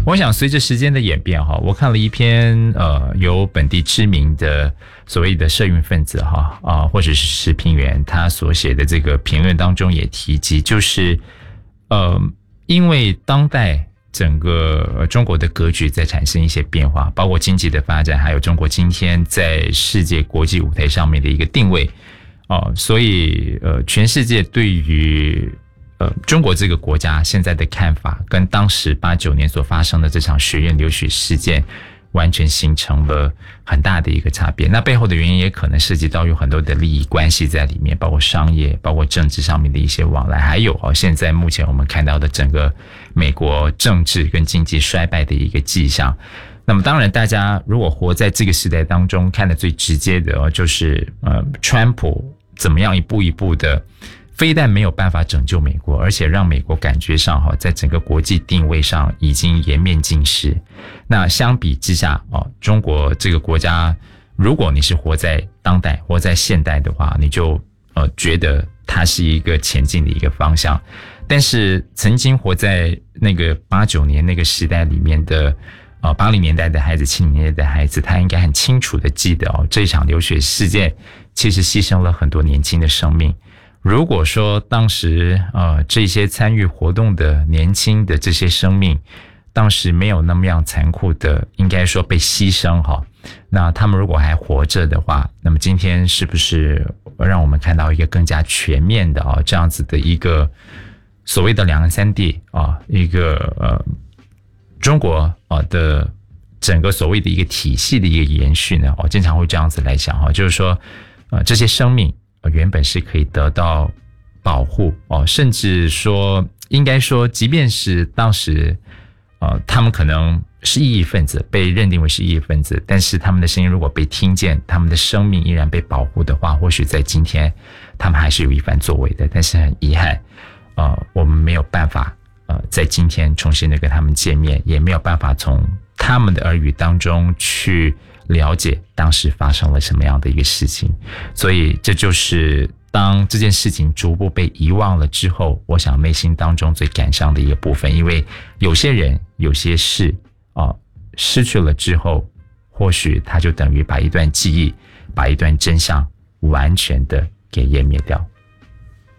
我想随着时间的演变哈，我看了一篇由本地知名的所谓的社运分子哈或者是时评员他所写的这个评论当中也提及，就是因为当代整个中国的格局在产生一些变化，包括经济的发展，还有中国今天在世界国际舞台上面的一个定位所以全世界对于中国这个国家现在的看法跟当时89年所发生的这场学院流血事件完全形成了很大的一个差别。那背后的原因也可能涉及到有很多的利益关系在里面，包括商业，包括政治上面的一些往来，还有现在目前我们看到的整个美国政治跟经济衰败的一个迹象。那么当然大家如果活在这个时代当中，看的最直接的就是川普怎么样一步一步的非但没有办法拯救美国，而且让美国感觉上在整个国际定位上已经颜面尽失。那相比之下中国这个国家，如果你是活在当代活在现代的话，你就觉得它是一个前进的一个方向。但是曾经活在那个89年那个时代里面的80年代的孩子70年代的孩子，他应该很清楚的记得这一场流血事件其实牺牲了很多年轻的生命。如果说当时这些参与活动的年轻的这些生命当时没有那么样残酷的应该说被牺牲那他们如果还活着的话，那么今天是不是让我们看到一个更加全面的这样子的一个所谓的两岸三地一个中国的整个所谓的一个体系的一个延续呢？经常会这样子来想就是说这些生命原本是可以得到保护甚至说应该说即便是当时他们可能是异议分子，被认定为是异议分子，但是他们的声音如果被听见，他们的生命依然被保护的话，或许在今天他们还是有一番作为的。但是很遗憾我们没有办法在今天重新的跟他们见面，也没有办法从他们的耳语当中去了解当时发生了什么样的一个事情。所以这就是当这件事情逐步被遗忘了之后，我想内心当中最感伤的一个部分。因为有些人有些事失去了之后，或许他就等于把一段记忆把一段真相完全的给湮灭掉。